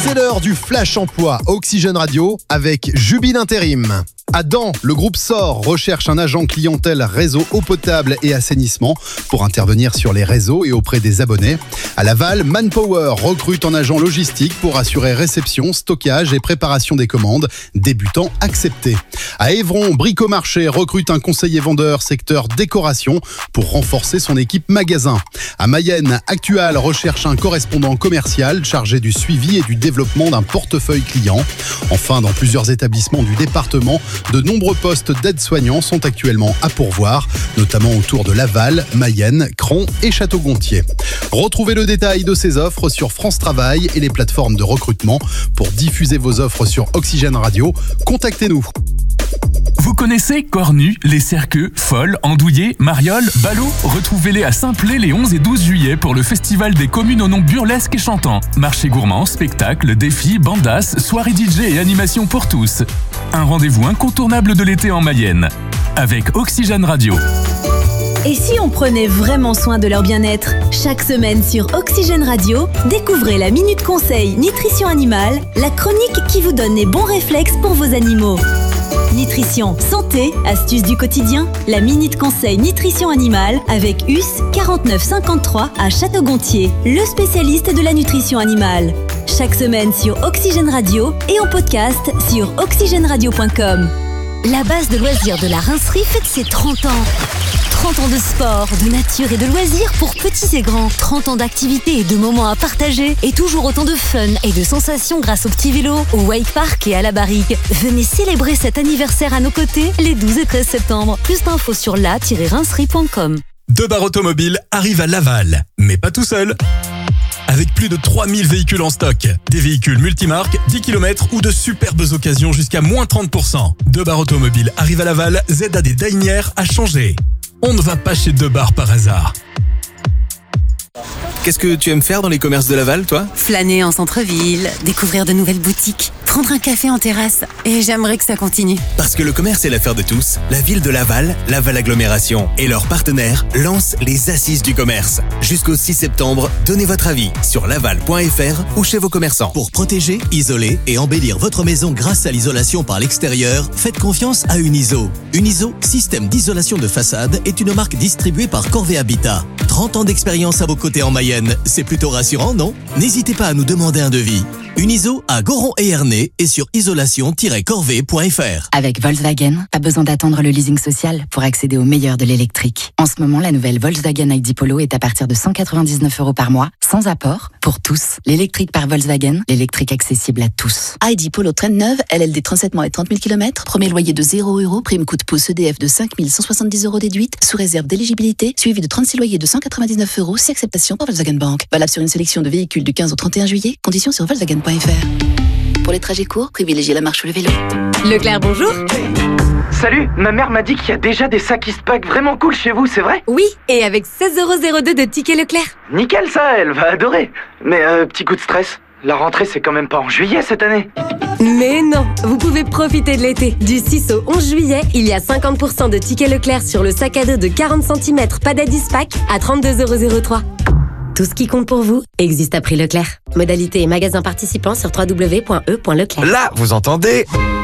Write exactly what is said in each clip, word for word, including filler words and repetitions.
C'est l'heure du Flash Emploi Oxygène Radio avec Jubile Intérim. À Daon, le groupe S O R recherche un agent clientèle réseau eau potable et assainissement pour intervenir sur les réseaux et auprès des abonnés. À Laval, Manpower recrute un agent logistique pour assurer réception, stockage et préparation des commandes, débutant accepté. À Évron, Bricomarché recrute un conseiller vendeur secteur décoration pour renforcer son équipe magasin. À Mayenne, Actual recherche un correspondant commercial chargé du suivi et du développement d'un portefeuille client. Enfin, dans plusieurs établissements du département, de nombreux postes d'aides-soignants sont actuellement à pourvoir, notamment autour de Laval, Mayenne, Cron et Château-Gontier. Retrouvez le détail de ces offres sur France Travail et les plateformes de recrutement. Pour diffuser vos offres sur Oxygène Radio, contactez-nous. Vous connaissez Cornu, Les Cerqueux, Folle, Andouillé, Mariol, Ballot? Retrouvez-les à Saint-Plé les onze et douze juillet pour le festival des communes au nom burlesque et chantant. Marché gourmand, spectacles, défis, bandas, soirées D J et animations pour tous. Un rendez-vous incontournable de l'été en Mayenne. Avec Oxygène Radio. Et si on prenait vraiment soin de leur bien-être? Chaque semaine sur Oxygène Radio, découvrez la Minute Conseil Nutrition Animale, la chronique qui vous donne les bons réflexes pour vos animaux. Nutrition, santé, astuces du quotidien, la Minute Conseil Nutrition Animale avec U S quarante-neuf cinquante-trois à Château-Gontier, le spécialiste de la nutrition animale. Chaque semaine sur Oxygène Radio et en podcast sur oxygène radio point com. La base de loisirs de la Rincerie fête ses trente ans. trente ans de sport, de nature et de loisirs pour petits et grands. trente ans d'activités et de moments à partager. Et toujours autant de fun et de sensations grâce au petit vélo, au Wake Park et à la barrique. Venez célébrer cet anniversaire à nos côtés les douze et treize septembre. Plus d'infos sur la tiret rincerie point com. Deux Bar Automobile arrive à Laval, mais pas tout seul. Avec plus de trois mille véhicules en stock, des véhicules multimarques, dix kilomètres ou de superbes occasions jusqu'à moins trente pour cent. Deux Bar Automobile arrive à Laval, Z A des Dainières à changer. On ne va pas chez Deux Bar par hasard. Qu'est-ce que tu aimes faire dans les commerces de Laval, toi ? Flâner en centre-ville, découvrir de nouvelles boutiques, prendre un café en terrasse. Et j'aimerais que ça continue. Parce que le commerce est l'affaire de tous, la ville de Laval, Laval Agglomération et leurs partenaires lancent les Assises du commerce. Jusqu'au six septembre, donnez votre avis sur laval point f r ou chez vos commerçants. Pour protéger, isoler et embellir votre maison grâce à l'isolation par l'extérieur, faites confiance à Uniso. Uniso, système d'isolation de façade, est une marque distribuée par Corvée Habitat. trente ans d'expérience à vos côtés en Mayenne, c'est plutôt rassurant, non ? N'hésitez pas à nous demander un devis. Uniso à Goron et Ernée et sur isolation tiret corvée point f r. Avec Volkswagen, pas besoin d'attendre le leasing social pour accéder au meilleur de l'électrique. En ce moment, la nouvelle Volkswagen I D Polo est à partir de cent quatre-vingt-dix-neuf euros par mois, sans apport, pour tous. L'électrique par Volkswagen, l'électrique accessible à tous. I D Polo traîne neuve, L L D trente-sept mois et trente mille kilomètres, premier loyer de zéro euros, prime coup de pouce E D F de cinq mille cent soixante-dix euros déduite, sous réserve d'éligibilité, suivi de trente-six loyers de cent quatre-vingt-dix-neuf euros, si acceptation par Volkswagen Bank. Valable sur une sélection de véhicules du quinze au trente et un juillet, conditions sur volkswagen point f r. Pour les trajets courts, privilégiez la marche ou le vélo. Leclerc, bonjour. Salut, ma mère m'a dit qu'il y a déjà des sacs Eastpak vraiment cool chez vous, c'est vrai ? Oui, et avec seize euros zéro deux de ticket Leclerc. Nickel ça, elle va adorer. Mais euh, petit coup de stress, la rentrée c'est quand même pas en juillet cette année. Mais non, vous pouvez profiter de l'été. Du six au onze juillet, il y a cinquante pour cent de tickets Leclerc sur le sac à dos de quarante centimètres Padad Eastpak à trente-deux euros zéro trois. Tout ce qui compte pour vous existe à prix Leclerc. Modalité et magasin participant sur w w w point e point leclerc. Là, vous entendez ?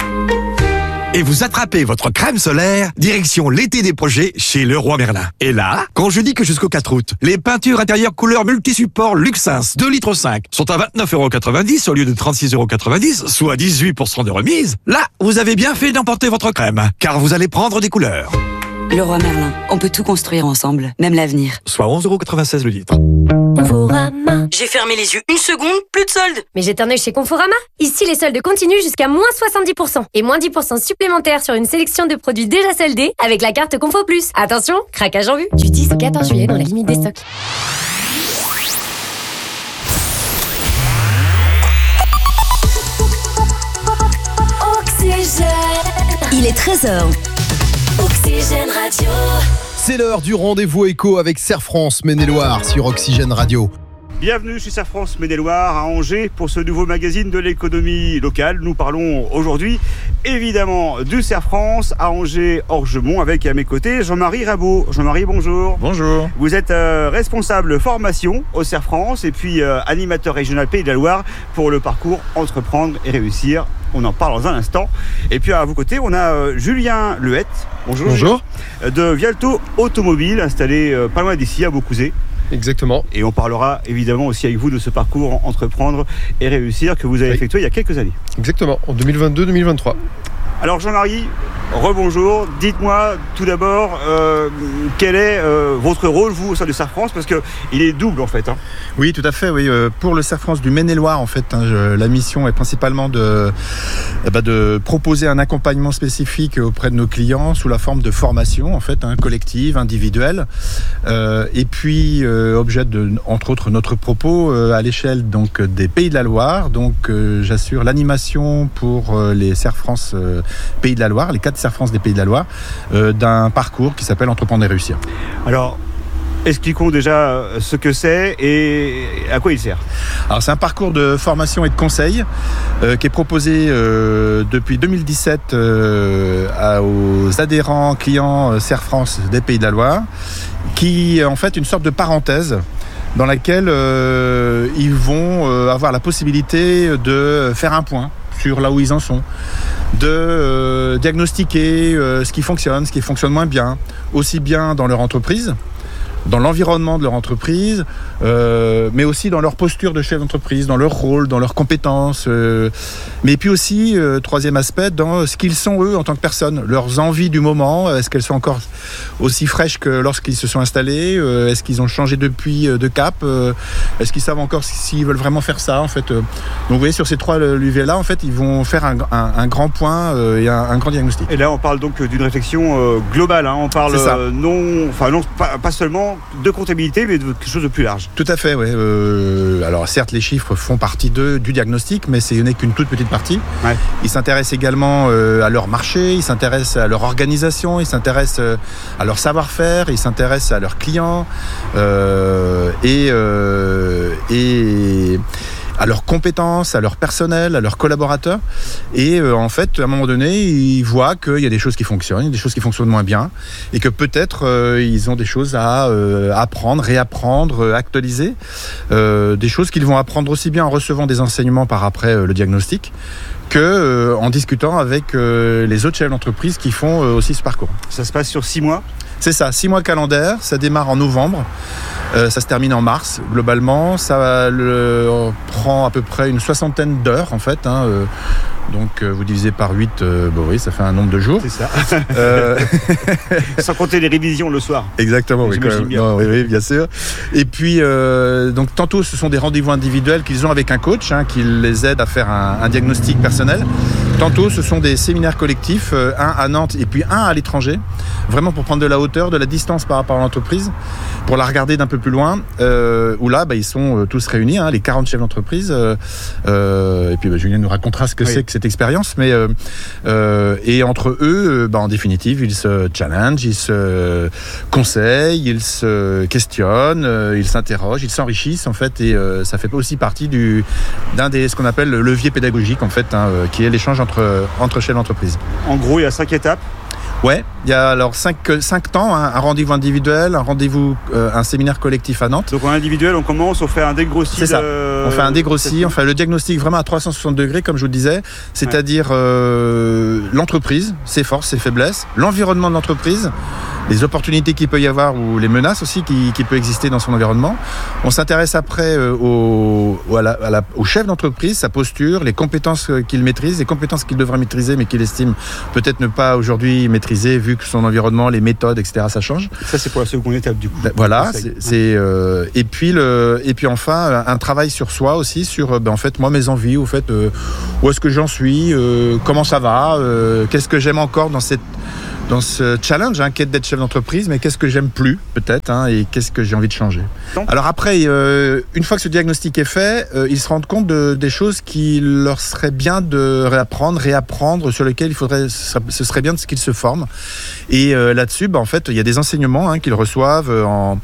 Et vous attrapez votre crème solaire, direction l'été des projets chez Leroy Merlin. Et là, quand je dis que jusqu'au quatre août, les peintures intérieures couleur multi-support Luxins deux litres cinq sont à vingt-neuf euros quatre-vingt-dix au lieu de trente-six euros quatre-vingt-dix, soit dix-huit pour cent de remise, là, vous avez bien fait d'emporter votre crème, car vous allez prendre des couleurs. Leroy Merlin, on peut tout construire ensemble, même l'avenir. Soit onze euros quatre-vingt-seize le litre. Conforama. J'ai fermé les yeux une seconde, plus de soldes. Mais j'étais en œil chez Conforama. Ici, les soldes continuent jusqu'à moins soixante-dix pour cent. Et moins dix pour cent supplémentaires sur une sélection de produits déjà soldés avec la carte Confo Plus. Attention, craquage en vue. Du dix au quatorze juillet dans la limite des stocks. Oxygène. Il est treize heures. Oxygène Radio. C'est l'heure du rendez-vous éco avec Serre France Maine-et-Loire sur Oxygène Radio. Bienvenue chez Serre France Maine-et-Loire à Angers pour ce nouveau magazine de l'économie locale. Nous parlons aujourd'hui évidemment du Serre France à Angers-Orgemont avec à mes côtés Jean-Marie Rabot. Jean-Marie, bonjour. Bonjour. Vous êtes euh, responsable formation au Serre France et puis euh, animateur régional Pays de la Loire pour le parcours Entreprendre et Réussir. On en parle dans un instant. Et puis à vos côtés, on a euh, Julien Lehette. Bonjour. Bonjour. Julien, de Vialto Automobile, installé euh, pas loin d'ici, à Beaucouzé. Exactement. Et on parlera évidemment aussi avec vous de ce parcours Entreprendre et Réussir que vous avez oui. effectué il y a quelques années. Exactement, en deux mille vingt-deux deux mille vingt-trois. Alors Jean-Marie, rebonjour. Dites-moi tout d'abord euh, quel est euh, votre rôle, vous, au sein du Serre France, parce qu'il est double en fait. Hein. Oui, tout à fait. Oui. Euh, pour le Serre France du Maine-et-Loire, en fait, hein, je, la mission est principalement de, eh ben, de proposer un accompagnement spécifique auprès de nos clients sous la forme de formation, en fait, hein, collective, individuelle. Euh, et puis, euh, objet de, entre autres, notre propos euh, à l'échelle donc des Pays de la Loire. Donc, euh, j'assure l'animation pour euh, les Serre France euh, Pays de la Loire, les quatre Serre France des Pays de la Loire, euh, d'un parcours qui s'appelle Entreprendre et Réussir. Alors, expliquons déjà ce que c'est et à quoi il sert. Alors, c'est un parcours de formation et de conseil euh, qui est proposé euh, depuis deux mille dix-sept euh, à, aux adhérents clients Serre France des Pays de la Loire, qui est en fait une sorte de parenthèse dans laquelle euh, ils vont euh, avoir la possibilité de faire un point sur là où ils en sont, de euh, diagnostiquer euh, ce qui fonctionne, ce qui fonctionne moins bien, aussi bien dans leur entreprise, dans l'environnement de leur entreprise, euh, mais aussi dans leur posture de chef d'entreprise, dans leur rôle, dans leurs compétences, euh, mais puis aussi, euh, troisième aspect, dans ce qu'ils sont eux en tant que personnes, leurs envies du moment, est-ce qu'elles sont encore aussi fraîches que lorsqu'ils se sont installés, euh, est-ce qu'ils ont changé depuis euh, de cap, euh, est-ce qu'ils savent encore s'ils veulent vraiment faire ça en fait. euh. Donc vous voyez, sur ces trois leviers-là, en fait, ils vont faire un, un, un grand point euh, et un, un grand diagnostic. Et là, on parle donc d'une réflexion euh, globale, hein. On parle euh, non, enfin non, pas, pas seulement de comptabilité, mais de quelque chose de plus large. Tout à fait, oui. Euh, alors certes, les chiffres font partie de, du diagnostic, mais ce n'est qu'une toute petite partie. Ouais. Ils s'intéressent également euh, à leur marché, ils s'intéressent à leur organisation, ils s'intéressent euh, à leur savoir-faire, ils s'intéressent à leurs clients euh, et, euh, et à leurs compétences, à leur personnel, à leurs collaborateurs. Et euh, en fait, à un moment donné, ils voient qu'il y a des choses qui fonctionnent, il y a des choses qui fonctionnent moins bien, et que peut-être euh, ils ont des choses à euh, apprendre, réapprendre, euh, actualiser. Euh, des choses qu'ils vont apprendre aussi bien en recevant des enseignements par après euh, le diagnostic, que euh, en discutant avec euh, les autres chefs d'entreprise qui font euh, aussi ce parcours. Ça se passe sur six mois ? C'est ça, six mois calendaires, ça démarre en novembre, euh, ça se termine en mars globalement, ça le, prend à peu près une soixantaine d'heures en fait, hein, euh, donc euh, vous divisez par huit, euh, bon, oui, ça fait un nombre de jours. C'est ça. Euh... Sans compter les révisions le soir. Exactement, oui, quand même. Non, oui, oui, bien sûr. Et puis, euh, donc tantôt ce sont des rendez-vous individuels qu'ils ont avec un coach, hein, qui les aide à faire un, un diagnostic personnel. Tantôt ce sont des séminaires collectifs, euh, un à Nantes et puis un à l'étranger, vraiment pour prendre de la hauteur, de la distance par rapport à l'entreprise, pour la regarder d'un peu plus loin, euh, où là, bah, ils sont euh, tous réunis, hein, les quarante chefs d'entreprise. Euh, euh, et puis bah, Julien nous racontera ce que oui. c'est que cette expérience, mais euh, euh, et entre eux, euh, bah, en définitive, ils se challengent, ils se conseillent, ils se questionnent, euh, ils s'interrogent, ils s'enrichissent en fait, et euh, ça fait aussi partie du d'un des ce qu'on appelle le levier pédagogique en fait, hein, euh, qui est l'échange entre entre chefs d'entreprise. En gros, il y a cinq étapes. Ouais, il y a alors cinq, cinq temps, hein, un rendez-vous individuel, un rendez-vous, euh, un séminaire collectif à Nantes. Donc en individuel, on commence, on fait un dégrossi. C'est ça. De... On fait un dégrossi, on fait le diagnostic vraiment à trois cent soixante degrés, comme je vous le disais, c'est-à-dire ouais. euh, l'entreprise, ses forces, ses faiblesses, l'environnement de l'entreprise, les opportunités qu'il peut y avoir ou les menaces aussi qui, qui peut exister dans son environnement. On s'intéresse après euh, au, à la, à la, au chef d'entreprise, sa posture, les compétences qu'il maîtrise, les compétences qu'il devrait maîtriser mais qu'il estime peut-être ne pas aujourd'hui maîtriser vu que son environnement, les méthodes, et cetera ça change. Ça c'est pour la seconde étape du coup. Voilà, c'est, c'est euh, et puis le et puis enfin un travail sur soi aussi, sur ben, en fait moi mes envies, au fait euh, où est-ce que j'en suis, euh, comment ça va, euh, qu'est-ce que j'aime encore dans cette dans ce challenge, hein, qui est d'être chef d'entreprise, mais qu'est-ce que j'aime plus, peut-être, hein, et qu'est-ce que j'ai envie de changer. Donc, alors après, euh, une fois que ce diagnostic est fait, euh, ils se rendent compte de, des choses qui leur seraient bien de réapprendre, réapprendre, sur lesquelles il faudrait, ce serait bien de ce qu'ils se forment. Et euh, là-dessus, bah, en fait, il y a des enseignements hein, qu'ils reçoivent en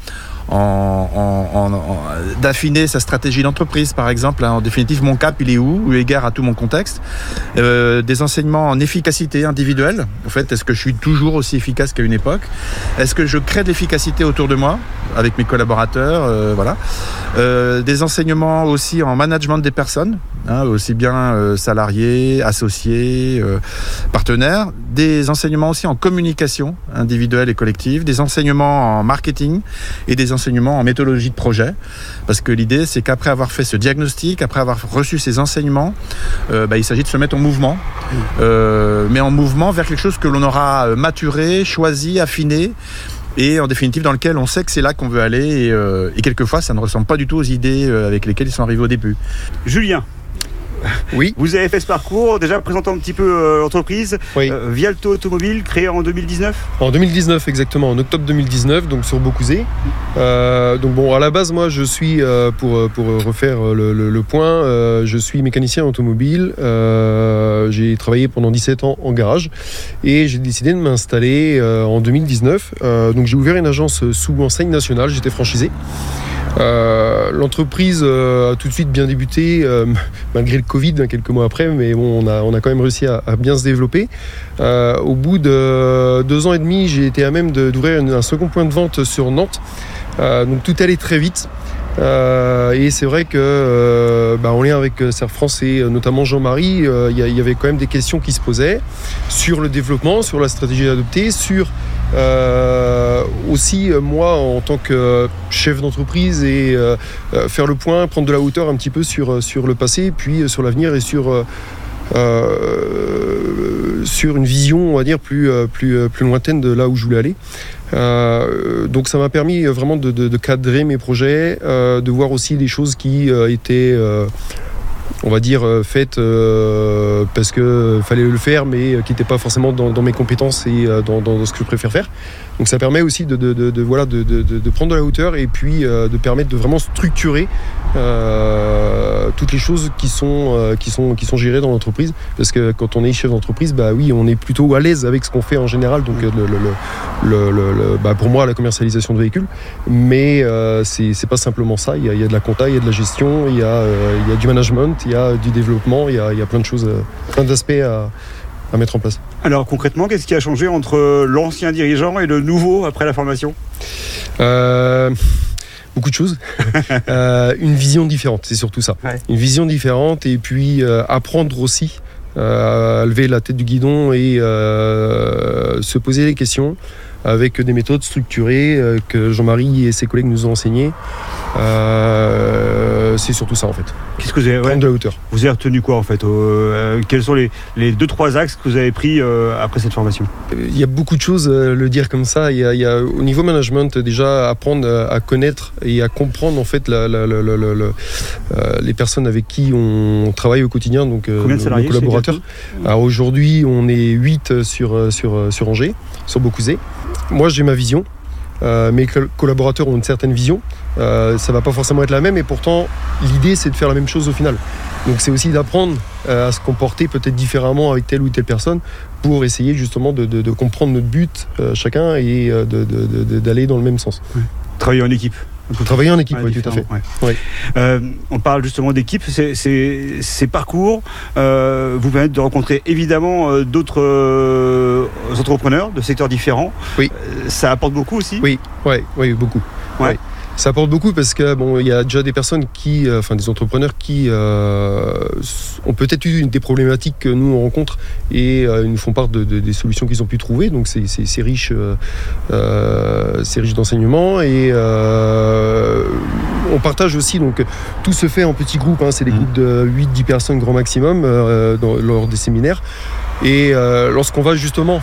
en, en, en, en, d'affiner sa stratégie d'entreprise, par exemple. En définitive, mon cap, il est où, eu égard à tout mon contexte. Euh, des enseignements en efficacité individuelle. En fait, est-ce que je suis toujours aussi efficace qu'à une époque? Est-ce que je crée de l'efficacité autour de moi, avec mes collaborateurs, euh, voilà. Euh, des enseignements aussi en management des personnes, hein, aussi bien euh, salariés, associés, euh, partenaires. Des enseignements aussi en communication individuelle et collective. Des enseignements en marketing et des enseignements en méthodologie de projet. Parce que l'idée, c'est qu'après avoir fait ce diagnostic, après avoir reçu ces enseignements, euh, bah, il s'agit de se mettre en mouvement. Euh, mais en mouvement vers quelque chose que l'on aura maturé, choisi, affiné, et en définitive dans lequel on sait que c'est là qu'on veut aller, et, euh, et quelquefois ça ne ressemble pas du tout aux idées avec lesquelles ils sont arrivés au début. Julien, oui. Vous avez fait ce parcours, déjà présentant un petit peu euh, l'entreprise, oui. euh, Vialto Automobile, créé en deux mille dix-neuf. En deux mille dix-neuf, exactement, en octobre deux mille dix-neuf, donc sur Beaucouzé. Euh, donc bon, à la base, moi, je suis, euh, pour, pour refaire le, le, le point, euh, je suis mécanicien automobile. Euh, j'ai travaillé pendant dix-sept ans en garage et j'ai décidé de m'installer euh, en deux mille dix-neuf. Euh, donc j'ai ouvert une agence sous enseigne nationale, j'étais franchisé. Euh, l'entreprise euh, a tout de suite bien débuté, euh, malgré le Covid, hein, quelques mois après, mais bon, on a, on a quand même réussi à, à bien se développer. Euh, au bout de deux ans et demi, j'ai été à même de, d'ouvrir une, un second point de vente sur Nantes. Euh, donc tout allait très vite. Euh, et c'est vrai que euh, bah, en lien avec Serre France et notamment Jean-Marie, il euh, y, y avait quand même des questions qui se posaient sur le développement, sur la stratégie adoptée, sur euh, aussi moi en tant que chef d'entreprise et euh, faire le point, prendre de la hauteur un petit peu sur, sur le passé, puis sur l'avenir et sur euh, euh, sur une vision, on va dire, plus, plus, plus lointaine de là où je voulais aller. Euh, donc ça m'a permis vraiment de, de, de cadrer mes projets, euh, de voir aussi des choses qui euh, étaient, euh, on va dire, euh, faites euh, parce qu'il fallait le faire, mais qui n'étaient pas forcément dans, dans mes compétences et euh, dans, dans ce que je préfère faire. Donc ça permet aussi de, de, de, de, voilà, de, de, de prendre de la hauteur et puis euh, de permettre de vraiment structurer euh, toutes les choses qui sont, euh, qui, sont, qui sont gérées dans l'entreprise. Parce que quand on est chef d'entreprise, bah oui, on est plutôt à l'aise avec ce qu'on fait en général. Donc le, le, le, le, le, bah pour moi, la commercialisation de véhicules. Mais euh, c'est, c'est pas simplement ça. Il y, a, il y a de la compta, il y a de la gestion, il y a, euh, il y a du management, il y a du développement, il y a, il y a plein de choses, plein d'aspects à... à mettre en place. Alors concrètement, qu'est-ce qui a changé entre l'ancien dirigeant et le nouveau après la formation ? euh, Beaucoup de choses. euh, une vision différente, c'est surtout ça. Ouais. Une vision différente et puis euh, apprendre aussi euh, à lever la tête du guidon et euh, se poser des questions avec des méthodes structurées euh, que Jean-Marie et ses collègues nous ont enseignées. Euh, c'est surtout ça en fait. Qu'est-ce que vous avez, ouais, de la hauteur. Vous avez retenu quoi en fait euh, Quels sont les, les deux trois axes que vous avez pris euh, après cette formation ? Il y a beaucoup de choses, euh, le dire comme ça. Il y a, il y a au niveau management déjà apprendre à, à connaître et à comprendre en fait la, la, la, la, la, la, euh, les personnes avec qui on travaille au quotidien, donc euh, combien de salariés, nos collaborateurs. Alors aujourd'hui on est huit sur sur sur Angers, sur Beaucouzé. Moi j'ai ma vision. Euh, mes collaborateurs ont une certaine vision, euh, ça va pas forcément être la même et pourtant l'idée c'est de faire la même chose au final. Donc c'est aussi d'apprendre euh, à se comporter peut-être différemment avec telle ou telle personne pour essayer justement de, de, de comprendre notre but euh, chacun et euh, de, de, de, d'aller dans le même sens. Oui. Travailler en équipe. Travailler en équipe, ouais, oui, tout à fait. Ouais. Ouais. Euh, on parle justement d'équipe, c'est, c'est, ces parcours euh, vous permettent de rencontrer évidemment euh, d'autres euh, entrepreneurs de secteurs différents. Oui. Euh, ça apporte beaucoup aussi. Oui, ouais, ouais, beaucoup. Ouais. Ouais. Ça apporte beaucoup parce que bon, il y a déjà des personnes qui, euh, enfin des entrepreneurs qui euh, ont peut-être eu des problématiques que nous on rencontre et euh, ils nous font part de, de, des solutions qu'ils ont pu trouver. Donc c'est, c'est, c'est riche, euh, euh, c'est riche d'enseignement et euh, on partage aussi. Donc tout se fait en petits groupes. Hein, c'est des mmh. groupes de huit dix personnes grand maximum euh, dans, lors des séminaires. Et euh, lorsqu'on va justement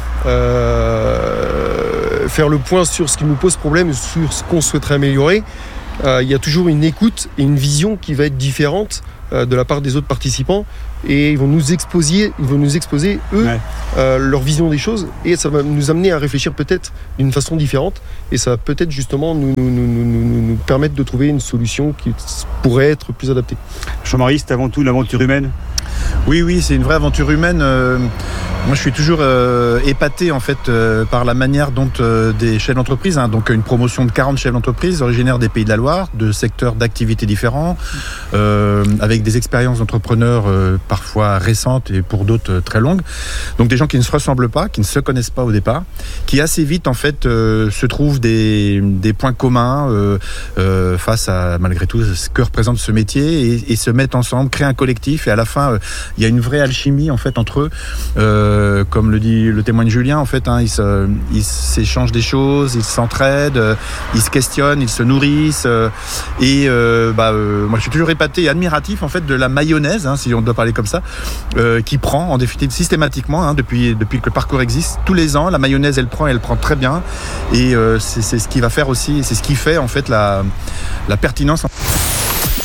euh, faire le point sur ce qui nous pose problème, sur ce qu'on souhaiterait améliorer, euh, il y a toujours une écoute et une vision qui va être différente euh, de la part des autres participants. Et ils vont nous exposer, ils vont nous exposer eux, ouais. euh, leur vision des choses. Et ça va nous amener à réfléchir peut-être d'une façon différente. Et ça va peut-être justement nous, nous, nous, nous, nous permettre de trouver une solution qui pourrait être plus adaptée. Jean-Marie, c'est avant tout une aventure humaine ? Oui, oui, c'est une vraie aventure humaine. Euh, Moi, je suis toujours euh, épaté en fait euh, par la manière dont euh, des chefs d'entreprise, hein, donc une promotion de quarante chefs d'entreprise originaires des Pays de la Loire, de secteurs d'activité différents, euh, avec des expériences d'entrepreneurs euh, parfois récentes et pour d'autres euh, très longues. Donc des gens qui ne se ressemblent pas, qui ne se connaissent pas au départ, qui assez vite en fait euh, se trouvent des, des points communs euh, euh, face à malgré tout ce que représente ce métier et, et se mettent ensemble, créent un collectif et à la fin euh, il y a une vraie alchimie en fait entre eux. Euh, Euh, comme le dit le témoigne Julien, en fait, hein, ils, se, ils s'échangent des choses, ils s'entraident, euh, ils se questionnent, ils se nourrissent. Euh, et euh, bah, euh, moi, je suis toujours épaté et admiratif en fait de la mayonnaise, hein, si on doit parler comme ça, euh, qui prend en définitive systématiquement hein, depuis depuis que le parcours existe. Tous les ans, la mayonnaise, elle prend, elle prend très bien. Et euh, c'est, c'est ce qui va faire aussi, c'est ce qui fait en fait la la pertinence.